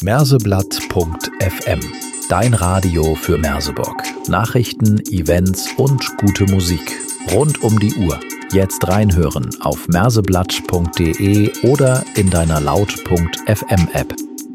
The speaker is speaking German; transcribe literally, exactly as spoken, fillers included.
merseblatt punkt f m. Dein Radio für Merseburg. Nachrichten, Events und gute Musik. Rund um die Uhr. Jetzt reinhören auf merseblatt punkt de oder in deiner laut punkt f m App.